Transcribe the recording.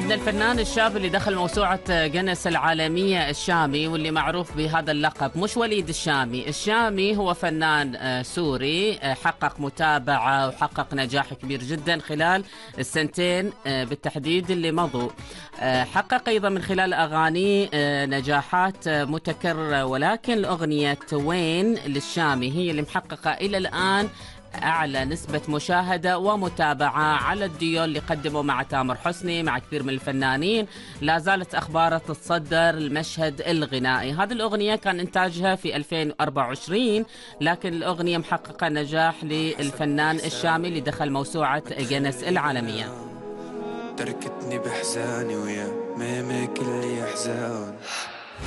عندنا الفنان الشاب اللي دخل موسوعة جينيس العالمية الشامي، واللي معروف بهذا اللقب مش وليد الشامي. الشامي هو فنان سوري حقق متابعة وحقق نجاح كبير جدا خلال السنتين بالتحديد اللي مضوا. حقق أيضا من خلال أغاني نجاحات متكررة، ولكن الأغنية وين للشامي هي اللي محققة إلى الآن أعلى نسبة مشاهدة ومتابعة على الديو اللي قدموا مع تامر حسني مع كثير من الفنانين. لا زالت أخبارها تتصدر المشهد الغنائي. هذه الأغنية كان إنتاجها في 2024، لكن الأغنية محققة نجاح للفنان الشامي اللي دخل موسوعة جينيس العالمية. تركتني بحزاني ويا ميمي كل أحزان.